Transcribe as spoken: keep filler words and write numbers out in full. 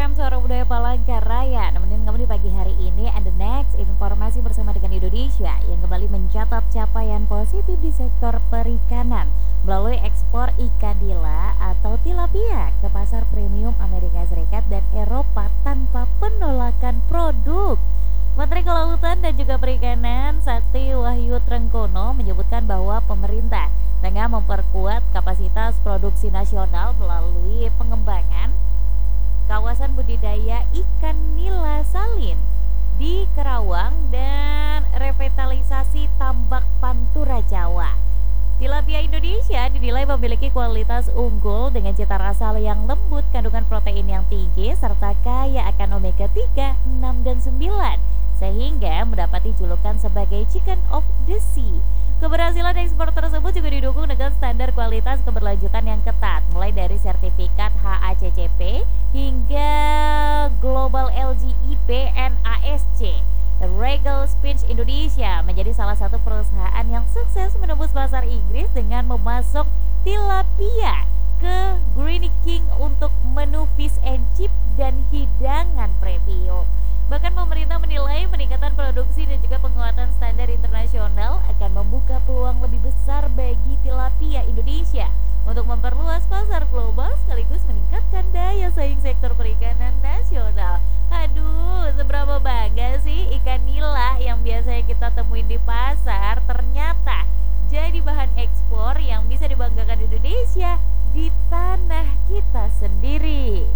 M Suara Budaya Palangkaraya. Nemenin kamu di pagi hari ini. And the next, informasi bersama dengan Indonesia yang kembali mencatat capaian positif di sektor perikanan melalui ekspor ikan nila atau tilapia ke pasar premium Amerika Serikat dan Eropa tanpa penolakan produk. Menteri Kelautan dan juga Perikanan Sakti Wahyu Trenggono menyebutkan bahwa pemerintah tengah memperkuat kapasitas produksi nasional melalui pengembangan kawasan budidaya ikan nila salin di Kerawang dan revitalisasi tambak Pantura Jawa. Tilapia Indonesia dinilai memiliki kualitas unggul dengan cita rasa yang lembut, kandungan protein yang tinggi, serta kaya akan omega tiga, enam, dan sembilan, sehingga mendapati julukan sebagai chicken of the sea. Keberhasilan ekspor tersebut juga didukung dengan standar kualitas keberlanjutan yang ketat, mulai dari sertifikat H A C C P hingga Global L G I P N A S C. Regal Finch Indonesia menjadi salah satu perusahaan yang sukses menembus pasar Inggris dengan memasok tilapia ke Greeny King untuk menu fish and chip dan hidangan premium. Bahkan pemerintah menilai peningkatan produksi dan juga penguatan standar internasional akan membuka peluang lebih besar bagi tilapia Indonesia untuk memperluas pasar global sekaligus meningkatkan daya saing sektor perikanan nasional. Aduh, seberapa bangga sih ikan nila yang biasanya kita temuin di pasar ternyata jadi bahan ekspor yang bisa dibanggakan Indonesia di tanah kita sendiri.